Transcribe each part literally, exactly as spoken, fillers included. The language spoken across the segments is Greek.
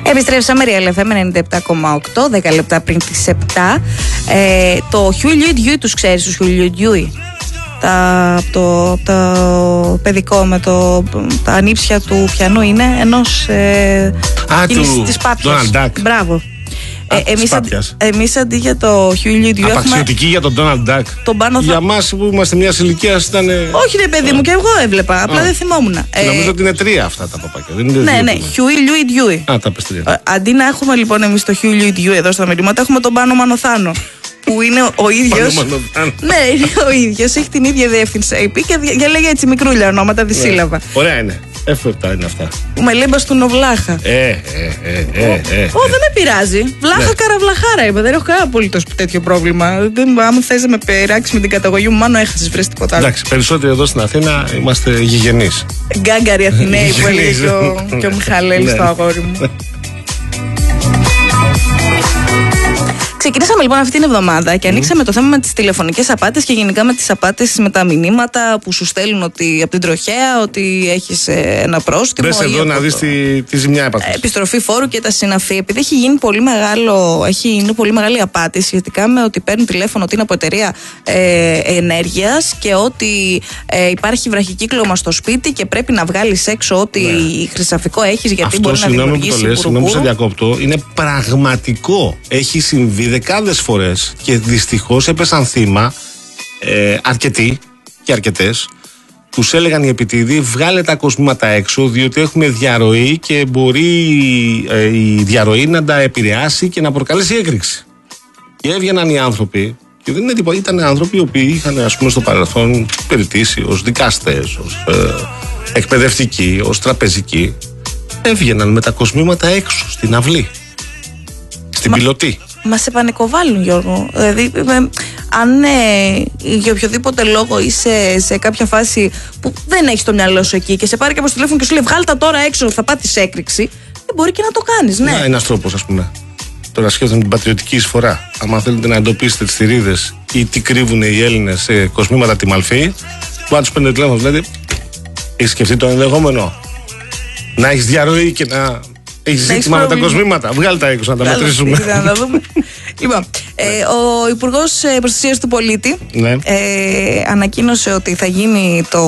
Επιστρέψαμε, Real εφ εμ ενενήντα επτά κόμμα οκτώ, δέκα λεπτά πριν τις επτά. Ε, το Huey Lewis Dewey, τους ξέρεις τους Huey Lewis Dewey? Τα, το, το παιδικό με το, τα ανήψια του πιανού είναι ενός ε, Α, του, της Πάπιας. Donald Duck. Μπράβο. Α, ε, εμείς, αντί, εμείς αντί για το Huey Lewis Dewey απαξιωτική για τον Donald Duck. Τον πάνω για θα... μας που είμαστε μια ηλικία ήταν. Όχι ρε παιδί μου, και εγώ έβλεπα, απλά Α. δεν θυμόμουν. Ε, νομίζω ότι είναι τρία αυτά τα παπάκια. Δεν είναι ναι, δύο ναι, Huey Lewis Dewey. Α, τα πες τρία. Αντί να έχουμε λοιπόν εμείς το Huey Lewis Dewey εδώ στα μηνύματα, έχουμε τον Πάνο Μανοθάνο. Που είναι ο ίδιος. Ναι, είναι ο ίδιος, έχει την ίδια διεύθυνση έι πι και διαλέγει έτσι μικρούλια ονόματα, δισύλλαβα. Ωραία είναι. εφ επτά είναι αυτά. Που με λέει μπαστούνο-βλάχα. Ε, ε, ε, ε, ε. Ω, δεν με πειράζει. Βλάχα καραβλαχάρα είπε. Δεν έχω κανένα απολύτως τέτοιο πρόβλημα. Αν θες να με περάξει με την καταγωγή μου, μάλλον έχασες, βρες τίποτα άλλο. Εντάξει, περισσότεροι εδώ στην Αθήνα είμαστε γηγενείς. Γκάγκαροι Αθηναίοι που έλεγε και ο Μιχαλέλης το αγόρι μου. Ξεκινήσαμε λοιπόν αυτή την εβδομάδα και ανοίξαμε mm. το θέμα με τις τηλεφωνικές απάτες και γενικά με τις απάτες με τα μηνύματα που σου στέλνουν ότι, από την τροχέα ότι έχεις ένα πρόστιμο. Μπες εδώ να δεις τη, τη ζημιά έπαθες. Επιστροφή φόρου και τα συναφή. Επειδή έχει γίνει πολύ μεγάλο, έχει γίνει πολύ μεγάλη απάτη σχετικά με ότι παίρνουν τηλέφωνο ότι είναι από εταιρεία ε, ενέργειας και ότι ε, υπάρχει βραχικύκλωμα στο σπίτι και πρέπει να βγάλεις έξω ό,τι ναι. χρυσαφικό έχεις γιατί αυτό, μπορεί να δημιουργήσει μπουρουμπουρου. Συγγνώμη που σε διακόπτω, είναι πραγματικό. Έχει συμβεί δεκάδες φορές και δυστυχώς έπεσαν θύμα ε, αρκετοί και αρκετές. Τους έλεγαν οι επιτίδοι βγάλε τα κοσμήματα έξω διότι έχουμε διαρροή και μπορεί ε, η διαρροή να τα επηρεάσει και να προκαλέσει έκρηξη. Και έβγαιναν οι άνθρωποι και δεν είναι τίποτα, ήταν άνθρωποι οι οποίοι είχαν ας πούμε στο παρελθόν περιτήσει ως δικαστές, ως ε, εκπαιδευτικοί, ως τραπεζικοί. Έβγαιναν με τα κοσμήματα έξω στην αυλή, στην Μα... πιλωτή. Μα σε πανικοβάλλουν, Γιώργο. Δηλαδή, ε, αν ε, για οποιοδήποτε λόγο είσαι σε κάποια φάση που δεν έχεις το μυαλό σου εκεί και σε πάρει κάποιος τηλέφωνο και σου λέει βγάλ' τα τώρα έξω, θα πάθεις έκρηξη, δεν μπορεί και να το κάνεις, ναι. Να, ένας τρόπος, ας πούμε. Τώρα σκέφτομαι την πατριωτική εισφορά. Αν θέλετε να εντοπίσετε τις θηρίδες ή τι κρύβουν οι Έλληνες σε κοσμήματα τη Μαλφή, που αν τους παίρνετε τηλέφωνο, δηλαδή, έχεις σκεφτεί το ενδεχόμενο να έχεις διαρροή και να. Έχει ζήτημα με τα κοσμήματα. Βγάλε τα έξω να τα μετρήσουμε. Να τα δούμε. Λοιπόν, ε, ο Υπουργός Προστασίας του Πολίτη ναι. ε, ανακοίνωσε ότι θα γίνει το.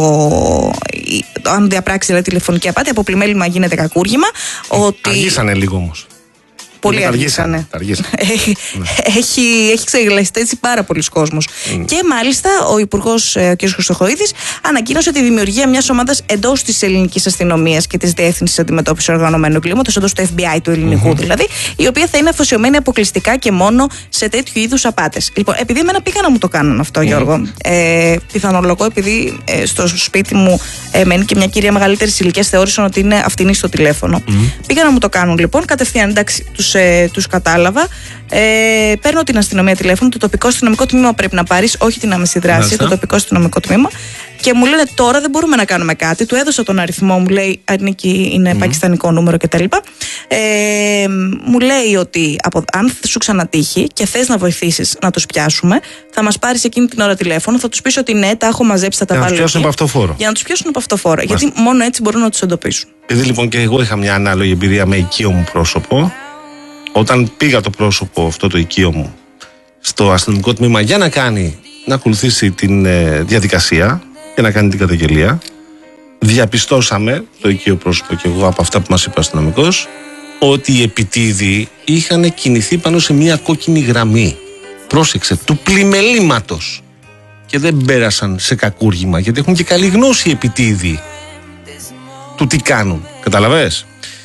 Αν διαπράξει δηλαδή, τηλεφωνική απάτη, από πλημέλημα γίνεται κακούργημα. Ότι... Αργήσανε λίγο όμως. Πολύ αργήσανε. αργήσανε. Έχει, έχει, έχει ξεγελαστεί έτσι πάρα πολλοί κόσμος. Mm. Και μάλιστα ο Υπουργός ο κ. Χρυστοχοΐδης ανακοίνωσε τη δημιουργία μιας ομάδας εντός της ελληνικής αστυνομίας και της Διεύθυνσης Αντιμετώπισης Οργανωμένου Εγκλήματος, εντός του εφ μπι άι του ελληνικού mm-hmm. δηλαδή, η οποία θα είναι αφοσιωμένη αποκλειστικά και μόνο σε τέτοιου είδους απάτες. Λοιπόν, επειδή εμένα πήγα να μου το κάνουν αυτό, mm. Γιώργο, ε, πιθανολογώ επειδή ε, στο σπίτι μου ε, μένει και μια κυρία μεγαλύτερης ηλικίας, θεώρησαν ότι είναι αυτινή στο τηλέφωνο. Mm. Πήγα να μου το κάνουν λοιπόν, κατευθείαν εντάξει. Τους, ε, τους κατάλαβα. Ε, παίρνω την αστυνομία τηλέφωνο. Το τοπικό αστυνομικό τμήμα πρέπει να πάρεις, όχι την άμεση δράση. Μάλιστα. Το τοπικό αστυνομικό τμήμα. Και μου λένε τώρα δεν μπορούμε να κάνουμε κάτι. Του έδωσα τον αριθμό, μου λέει Ανίκη, είναι mm. πακιστανικό νούμερο κτλ. Ε, μου λέει ότι από, αν σου ξανατύχει και θες να βοηθήσεις να τους πιάσουμε, θα μας πάρεις εκείνη την ώρα τηλέφωνο. Θα τους πεις ότι ναι, τα έχω μαζέψει, θα τα βάλω. Για να τους πιάσουν από αυτοφόρο. Για να τους πιάσουν από αυτοφόρο. Γιατί μόνο έτσι μπορούν να τους εντοπίσουν. Επειδή λοιπόν και εγώ είχα μια ανάλογη εμπειρία με οικείο μου πρόσωπο. Όταν πήγα το πρόσωπο αυτό το οικείο μου στο αστυνομικό τμήμα για να κάνει, να ακολουθήσει την ε, διαδικασία και να κάνει την καταγγελία, διαπιστώσαμε, το οικείο πρόσωπο και εγώ από αυτά που μας είπε ο αστυνομικός, ότι οι επιτίδοι είχαν κινηθεί πάνω σε μια κόκκινη γραμμή. Πρόσεξε, του πλημελήματος. Και δεν πέρασαν σε κακούργημα, γιατί έχουν και καλή γνώση οι επιτίδοι του τι κάνουν. Καταλαβες?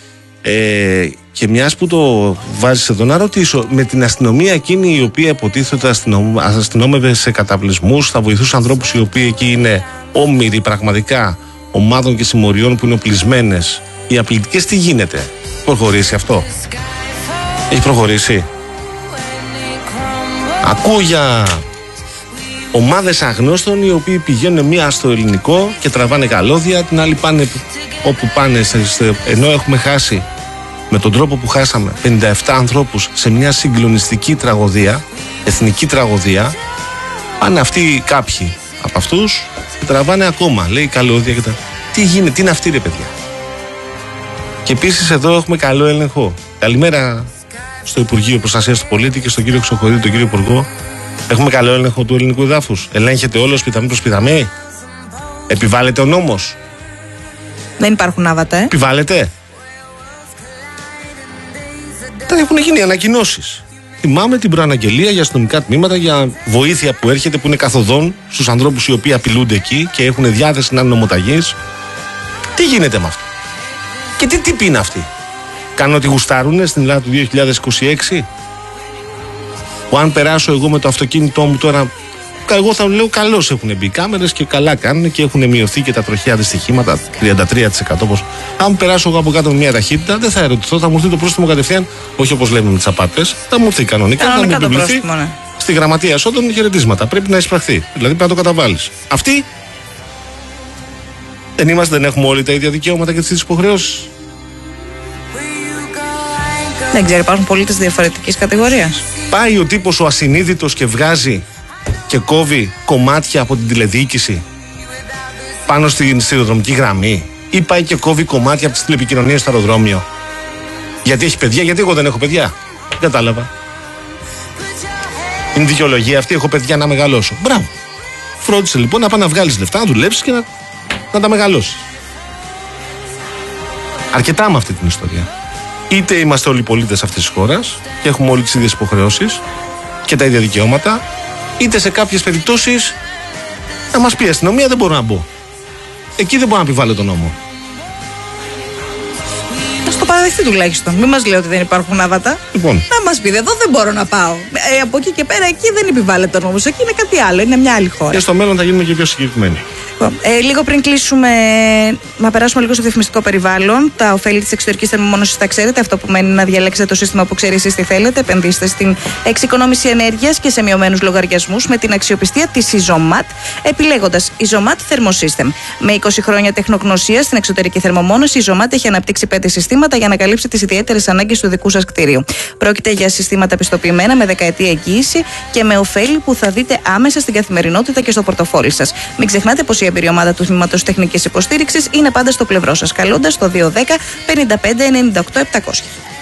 Ε, και μιας που το βάζεις εδώ να ρωτήσω, με την αστυνομία εκείνη η οποία υποτίθεται αστυνόμευε σε καταβλισμούς, θα βοηθούσε ανθρώπους οι οποίοι εκεί είναι όμοιροι πραγματικά ομάδων και συμμοριών που είναι οπλισμένες, οι απλητικές, τι γίνεται? Έχει προχωρήσει αυτό? Έχει προχωρήσει? Ακούω για ομάδες αγνώστων οι οποίοι πηγαίνουν μία στο ελληνικό και τραβάνε καλώδια, την άλλη πάνε όπου πάνε, ενώ έχουμε χάσει με τον τρόπο που χάσαμε πενήντα επτά ανθρώπους σε μια συγκλονιστική τραγωδία, εθνική τραγωδία, πάνε αυτοί κάποιοι από αυτούς και τραβάνε ακόμα, λέει καλώδια και τα... Τι γίνεται, τι είναι αυτή ρε παιδιά? Και επίσης εδώ έχουμε καλό έλεγχο. Καλημέρα στο Υπουργείο Προστασίας του Πολίτη και στον κύριο Χρυσοχοίδη, τον κύριο Υπουργό. Έχουμε καλό έλεγχο του ελληνικού εδάφους. Ελέγχεται όλο σπιταμή προς σπιταμή. Επιβάλλεται ο νόμος. Δεν υπάρχουν άβατα, ε. Επιβάλλεται. Τα έχουν γίνει ανακοινώσεις. Θυμάμαι την προαναγγελία για αστυνομικά τμήματα, για βοήθεια που έρχεται, που είναι καθοδόν στους ανθρώπους οι οποίοι απειλούνται εκεί και έχουν διάθεση να είναι νομοταγείς. Τι γίνεται με αυτό? Και τι τύποι είναι αυτοί? Κάνουν ότι γουστάρουνε στην Ελλάδα του δύο χιλιάδες είκοσι έξι. Που αν περάσω εγώ με το αυτοκίνητό μου τώρα, εγώ θα λέω καλώς έχουν μπει κάμερες και καλά κάνουν και έχουν μειωθεί και τα τροχαία δυστυχήματα τριάντα τρία τοις εκατό. Πως. Αν περάσω εγώ από κάτω με μια ταχύτητα, δεν θα ερωτηθώ, θα μου έρθει το πρόστιμο κατευθείαν, όχι όπως λέμε με τις απάτες, θα μου έρθει κανονικά, θα μου επιβληθεί ναι. Στη γραμματεία εσόδων χαιρετίσματα. Πρέπει να εισπραχθεί. Δηλαδή πρέπει να το καταβάλεις. Αυτοί δεν είμαστε, δεν έχουμε όλοι τα ίδια δικαιώματα και τις υποχρεώσεις. Δεν ξέρω, υπάρχουν πολίτες διαφορετικής κατηγορίας. Πάει ο τύπος ο ασυνείδητος και βγάζει και κόβει κομμάτια από την τηλεδιοίκηση πάνω στην σιδηροδρομική γραμμή, ή πάει και κόβει κομμάτια από τις τηλεπικοινωνίες στο αεροδρόμιο γιατί έχει παιδιά? Γιατί εγώ δεν έχω παιδιά? Δεν κατάλαβα. Είναι δικαιολογία αυτή? Έχω παιδιά να μεγαλώσω. Μπράβο. Φρόντισε λοιπόν να πάει να βγάλεις λεφτά, να δουλέψεις και να, να τα μεγαλώσεις. Αρκετά με αυτή την ιστορία. Είτε είμαστε όλοι πολίτες αυτής της χώρας και έχουμε όλοι τις ίδιες υποχρεώσεις και τα ίδια δικαιώματα, είτε σε κάποιες περιπτώσεις να μας πει η αστυνομία δεν μπορώ να μπω. Εκεί δεν μπορώ να επιβάλλω τον νόμο. Ας το παραδεχτεί τουλάχιστον. Μην μας λέει ότι δεν υπάρχουν άβατα. Λοιπόν. Να μας πει εδώ δεν μπορώ να πάω. Ε, από εκεί και πέρα εκεί δεν επιβάλλεται ο νόμος. Εκεί είναι κάτι άλλο. Είναι μια άλλη χώρα. Και στο μέλλον θα γίνουμε και πιο συγκεκριμένοι. Ε, λίγο πριν κλείσουμε, να περάσουμε λίγο στο διαφημιστικό περιβάλλον. Τα ωφέλη της εξωτερικής θερμομόνωσης τα ξέρετε. Αυτό που μένει να διαλέξετε το σύστημα που ξέρει εσείς τι θέλετε. Επενδύστε στην εξοικονόμηση ενέργειας και σε μειωμένους λογαριασμούς με την αξιοπιστία της Isomat, επιλέγοντας Isomat Thermosystem. Με είκοσι χρόνια τεχνογνωσία στην εξωτερική θερμομόνωση, η Isomat έχει αναπτύξει πέντε συστήματα για να καλύψει τις ιδιαίτερες ανάγκες του δικού σας κτίριου. Πρόκειται για συστήματα πιστοποιημένα με δεκαετή εγγύηση και με ωφέλη που θα δείτε άμεσα στην καθημερινότητα και στο πορτοφόλι σας. Μην ξεχνάτε πως η εμπειριομάδα του Τμήματος Τεχνικής Υποστήριξης είναι πάντα στο πλευρό σας, καλώντας το δύο ένα μηδέν πέντε πέντε εννιά οκτώ επτακόσια.